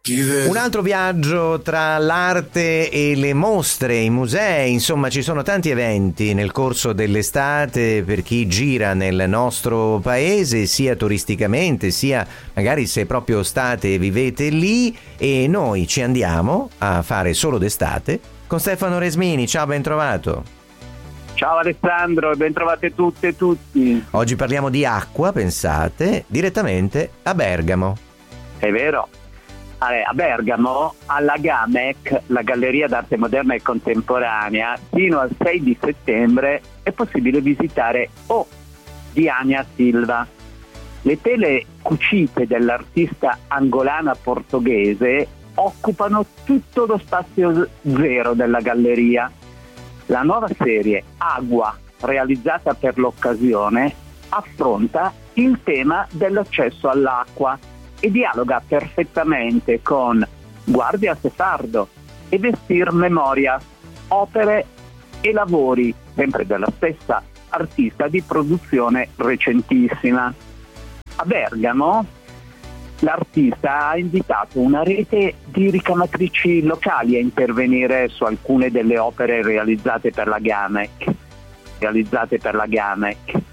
Un altro viaggio tra l'arte e le mostre, i musei, insomma ci sono tanti eventi nel corso dell'estate per chi gira nel nostro paese, sia turisticamente, sia magari se proprio state e vivete lì, e noi ci andiamo a fare solo d'estate con Stefano Resmini. Ciao, ben trovato. Ciao Alessandro e ben trovate tutte e tutti. Oggi parliamo di acqua, pensate, direttamente a Bergamo. È vero. A Bergamo, alla GAMEC, la Galleria d'Arte Moderna e Contemporanea, fino al 6 di settembre è possibile visitare di Ania Silva. Le tele cucite dell'artista angolana portoghese occupano tutto lo spazio zero della galleria. La nuova serie Agua, realizzata per l'occasione, affronta il tema dell'accesso all'acqua e dialoga perfettamente con Guardia Sefardo e Vestir Memorias, opere e lavori sempre della stessa artista di produzione recentissima. A Bergamo l'artista ha invitato una rete di ricamatrici locali a intervenire su alcune delle opere realizzate per la GAMEC.